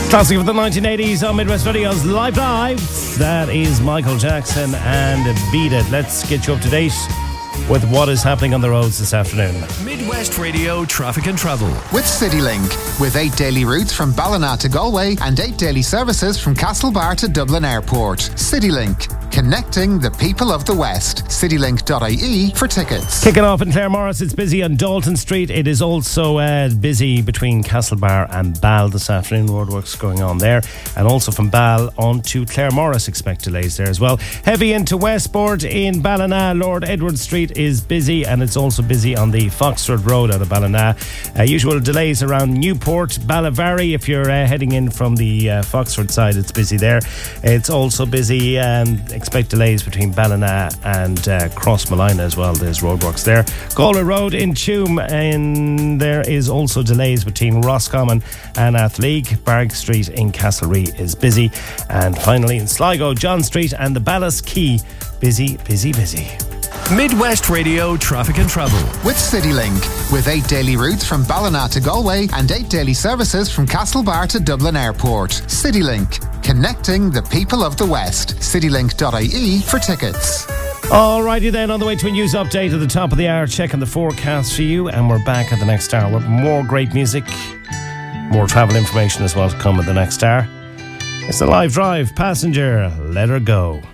Classic of the 1980s on Midwest Radio's Live. That is Michael Jackson and Beat It. Let's get you up to date with what is happening on the roads this afternoon. Midwest Radio Traffic and Travel. With CityLink. With 8 daily routes from Ballina to Galway and 8 daily services from Castlebar to Dublin Airport. CityLink. Connecting the people of the West. Citylink.ie for tickets. Kicking off in Claremorris, it's busy on Dalton Street. It is also busy between Castlebar and Ball this afternoon. Roadworks going on there. And also from Ball on to Claremorris, expect delays there as well. Heavy into Westport in Ballina. Lord Edward Street is busy, and it's also busy on the Foxford Road out of Ballina. Usual delays around Newport, Ballavary. If you're heading in from the Foxford side, it's busy there. It's also busy, expect delays between Ballina and Crossmolina as well. There's roadworks there. Galway Road in Tuam, and there is also delays between Roscommon and Athleague. Barg Street in Castlereagh is busy. And finally in Sligo, John Street and the Ballas Quay, busy. Midwest Radio Traffic and Travel. With CityLink. With 8 daily routes from Ballina to Galway and 8 daily services from Castlebar to Dublin Airport. CityLink. Connecting the people of the West. Citylink.ie for tickets. Alrighty then, on the way to a news update at the top of the hour, checking the forecast for you, and we're back at the next hour with more great music, more travel information as well to come at the next hour. It's the Live Drive. Passenger, let her go.